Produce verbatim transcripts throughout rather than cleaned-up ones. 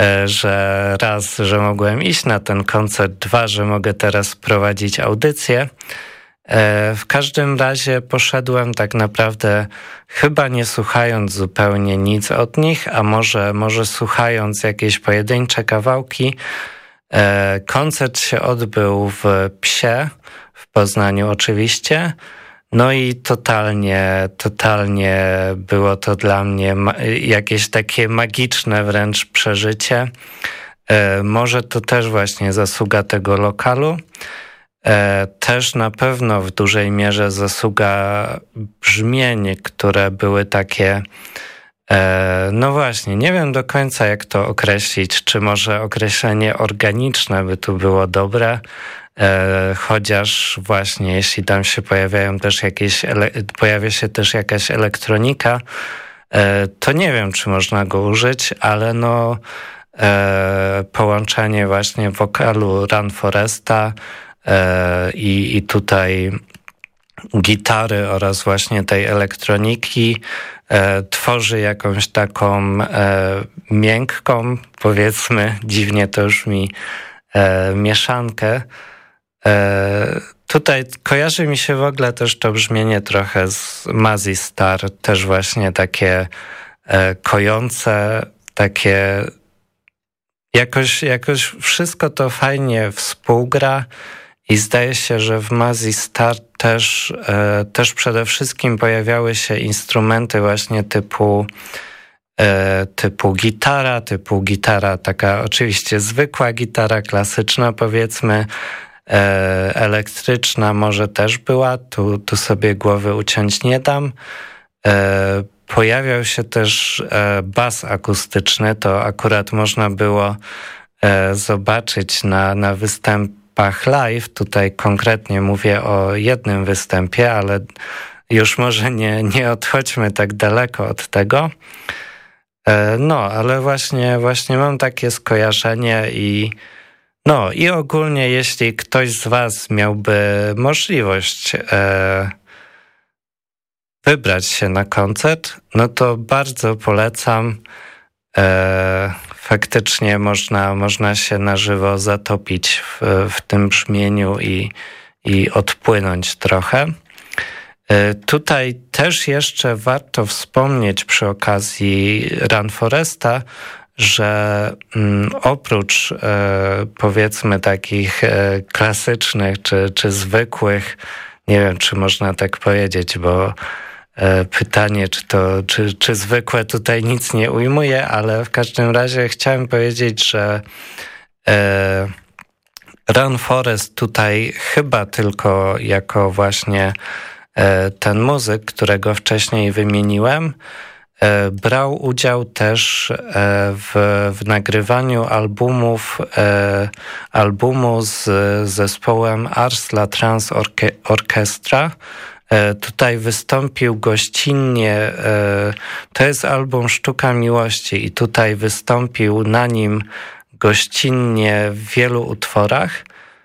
że raz, że mogłem iść na ten koncert, dwa, że mogę teraz prowadzić audycję. W każdym razie poszedłem tak naprawdę chyba nie słuchając zupełnie nic od nich, a może, może słuchając jakieś pojedyncze kawałki. Koncert się odbył w Psie, w Poznaniu oczywiście. No i totalnie, totalnie było to dla mnie ma- jakieś takie magiczne wręcz przeżycie. E, może to też właśnie zasługa tego lokalu. E, też na pewno w dużej mierze zasługa brzmień, które były takie, e, no właśnie, nie wiem do końca jak to określić, czy może określenie organiczne by tu było dobre. E, chociaż właśnie jeśli tam się pojawiają też jakieś, ele- pojawia się też jakaś elektronika, e, to nie wiem, czy można go użyć, ale no e, połączenie właśnie wokalu Run Foresta e, i, i tutaj gitary oraz właśnie tej elektroniki e, tworzy jakąś taką e, miękką, powiedzmy, dziwnie to już mi e, mieszankę. E, tutaj kojarzy mi się w ogóle też to brzmienie trochę z Mazzy Star, też właśnie takie e, kojące, takie jakoś, jakoś wszystko to fajnie współgra i zdaje się, że w Mazzy Star też, e, też przede wszystkim pojawiały się instrumenty właśnie typu e, typu gitara, typu gitara taka oczywiście zwykła gitara klasyczna powiedzmy, elektryczna może też była, tu, tu sobie głowy uciąć nie dam. E, pojawiał się też e, bas akustyczny, to akurat można było e, zobaczyć na, na występach live. Tutaj konkretnie mówię o jednym występie, ale już może nie, nie odchodźmy tak daleko od tego. E, no, ale właśnie, właśnie mam takie skojarzenie i No i ogólnie jeśli ktoś z was miałby możliwość e, wybrać się na koncert, no to bardzo polecam. E, faktycznie można, można się na żywo zatopić w, w tym brzmieniu i, i odpłynąć trochę. E, tutaj też jeszcze warto wspomnieć przy okazji Run Foresta, że mm, oprócz e, powiedzmy takich e, klasycznych czy, czy zwykłych, nie wiem czy można tak powiedzieć, bo e, pytanie czy to czy, czy zwykłe tutaj nic nie ujmuje, ale w każdym razie chciałem powiedzieć, że e, Run Forest tutaj chyba tylko jako właśnie e, ten muzyk, którego wcześniej wymieniłem, brał udział też w, w nagrywaniu albumów, albumu z zespołem Ars La Trans Orke- Orchestra. Tutaj wystąpił gościnnie, to jest album Sztuka Miłości i tutaj wystąpił na nim gościnnie w wielu utworach.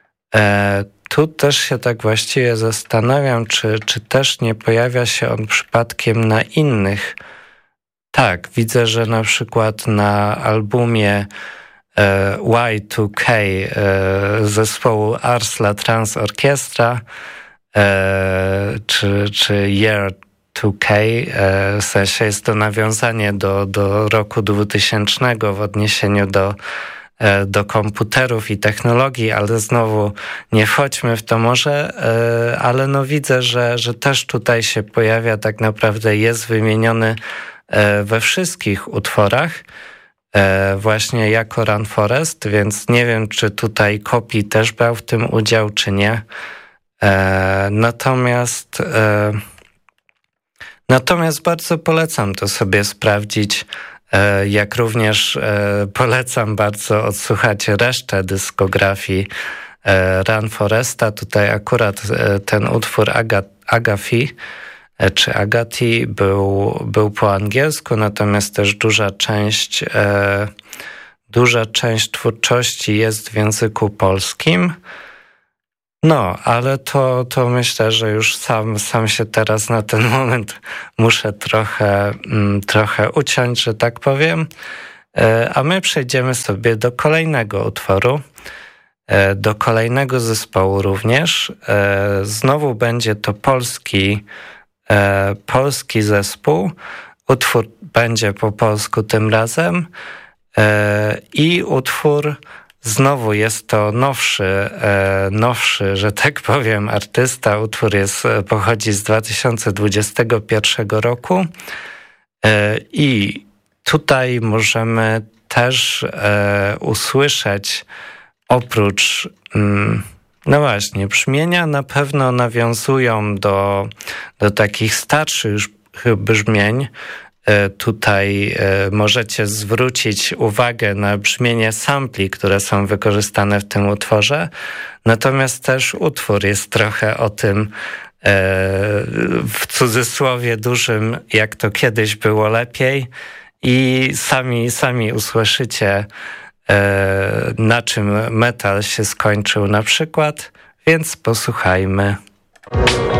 Tu też się tak właściwie zastanawiam, czy, czy też nie pojawia się on przypadkiem na innych. Tak, widzę, że na przykład na albumie e, Y dwa K e, zespołu Ars La Trans Orchestra e, czy, czy Year dwa K, e, w sensie jest to nawiązanie do, do roku dwutysięcznego w odniesieniu do, e, do komputerów i technologii, ale znowu nie wchodźmy w to może, e, ale no widzę, że, że też tutaj się pojawia, tak naprawdę jest wymieniony we wszystkich utworach właśnie jako Run Forest, więc nie wiem, czy tutaj Kopi też brał w tym udział, czy nie. Natomiast natomiast bardzo polecam to sobie sprawdzić, jak również polecam bardzo odsłuchać resztę dyskografii Run Foresta. Tutaj akurat ten utwór Aga, Agafi czy Agati był, był po angielsku, natomiast też duża część, e, duża część twórczości jest w języku polskim. No, ale to, to myślę, że już sam, sam się teraz na ten moment muszę trochę, mm, trochę uciąć, że tak powiem. A my przejdziemy sobie do kolejnego utworu, do kolejnego zespołu również. Znowu będzie to polski, polski zespół. Utwór będzie po polsku tym razem i utwór znowu jest to nowszy, nowszy, że tak powiem, artysta. Utwór jest, pochodzi z dwa tysiące dwudziestego pierwszego roku i tutaj możemy też usłyszeć oprócz, no właśnie, brzmienia na pewno nawiązują do, do takich starszych brzmień. Tutaj możecie zwrócić uwagę na brzmienie sampli, które są wykorzystane w tym utworze. Natomiast też utwór jest trochę o tym, w cudzysłowie dużym, jak to kiedyś było lepiej. I sami, sami usłyszycie, na czym metal się skończył na przykład, więc posłuchajmy.